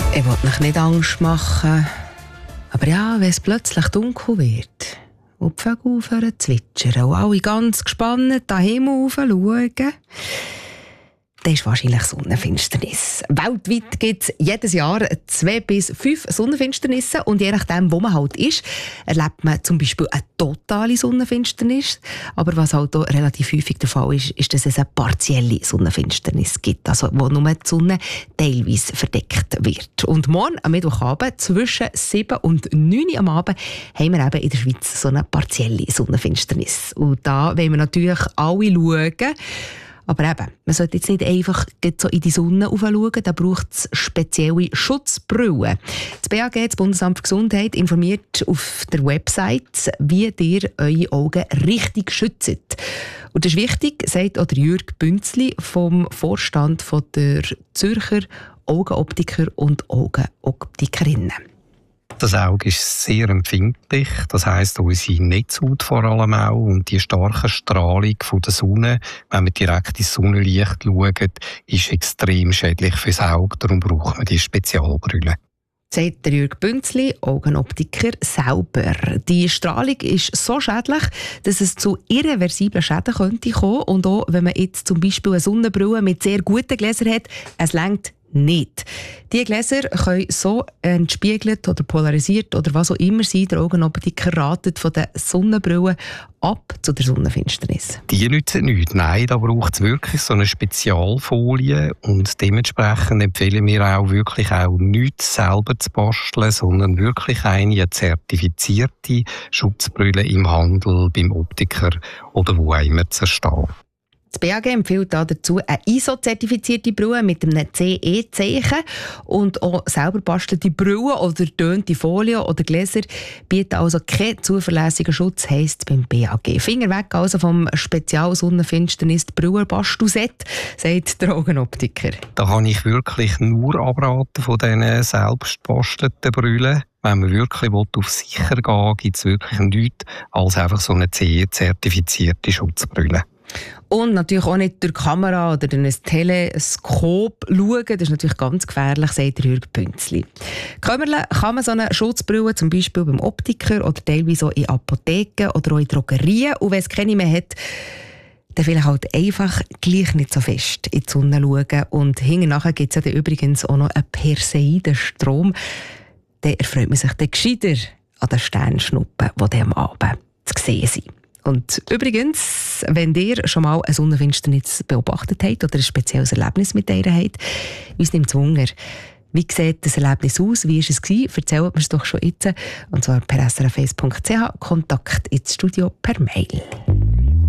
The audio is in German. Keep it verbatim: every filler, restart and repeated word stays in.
Ich will euch nicht Angst machen. Aber ja, wenn es plötzlich dunkel wird und die Vögel aufhören zu zwitschern und alle ganz gespannt den Himmel rauf schauen, dann ist wahrscheinlich Sonnenfinsternis. Weltweit gibt es jedes Jahr zwei bis fünf Sonnenfinsternisse und je nachdem, wo man halt ist, erlebt man zum Beispiel eine totale Sonnenfinsternis. Aber was halt auch relativ häufig der Fall ist, ist, dass es eine partielle Sonnenfinsternis gibt, also wo nur die Sonne teilweise verdeckt wird. Und morgen am Mittwochabend zwischen sieben und neun Uhr am Abend haben wir eben in der Schweiz so eine partielle Sonnenfinsternis. Und da wollen wir natürlich alle schauen. Aber eben, man sollte jetzt nicht einfach so in die Sonne schauen, da braucht es spezielle Schutzbrillen. Das B A G, das Bundesamt für Gesundheit, informiert auf der Website, wie ihr eure Augen richtig schützt. Und das ist wichtig, sagt auch der Jürg Bünzli vom Vorstand von der Zürcher Augenoptiker und Augenoptikerinnen. Das Auge ist sehr empfindlich, das heisst unsere Netzhaut vor allem auch und die starke Strahlung von der Sonne, wenn man direkt ins Sonnenlicht schaut, ist extrem schädlich fürs Auge, darum braucht man die Spezialbrille. Sagt der Jürg Bünzli, Augenoptiker selber. Die Strahlung ist so schädlich, dass es zu irreversiblen Schäden könnte kommen und auch wenn man jetzt zum Beispiel eine Sonnenbrille mit sehr guten Gläsern hat, es reicht nicht. Diese Gläser können so entspiegelt oder polarisiert oder was auch immer sein. Der Augenoptiker ratet von den Sonnenbrillen ab zu der Sonnenfinsternis. Die nützen nichts. Nein, da braucht es wirklich so eine Spezialfolie und dementsprechend empfehlen wir auch wirklich auch nichts selber zu basteln, sondern wirklich eine zertifizierte Schutzbrille im Handel, beim Optiker oder wo auch immer zu erstehen. Das B A G empfiehlt dazu eine I S O-zertifizierte Brille mit einem C E-Zeichen und auch selber bastelte Brillen oder tönte Folien oder Gläser bieten also keinen zuverlässigen Schutz, heisst beim B A G. Finger weg also vom Spezial-Sonnenfinsternis Brillen-Bastelset, sagt der Augenoptiker. Da kann ich wirklich nur abraten von diesen selbst bastelten Brillen. Wenn man wirklich auf sicher gehen will, gibt es wirklich nichts als einfach so eine C E-zertifizierte Schutzbrille. Und natürlich auch nicht durch die Kamera oder durch ein Teleskop schauen. Das ist natürlich ganz gefährlich, sagt der Jürg Bünzli. Kümmern kann man so eine Schutzbrille zum Beispiel beim Optiker oder teilweise auch in Apotheken oder auch in Drogerien. Und wenn es keine mehr hat, dann will halt einfach gleich nicht so fest in die Sonne schauen. Und hinterher gibt es ja dann übrigens auch noch einen Perseidenstrom. Dann erfreut man sich dann gescheiter an den Sternschnuppen, die dann am Abend zu sehen sind. Und übrigens, wenn ihr schon mal eine Sonnenfinsternis beobachtet habt oder ein spezielles Erlebnis mit ihr habt, uns nimmt es Wunder. Wie sieht das Erlebnis aus? Wie war es gewesen? Erzählt mir es doch schon jetzt. Und zwar per s r f eins punkt c h, Kontakt ins Studio per Mail.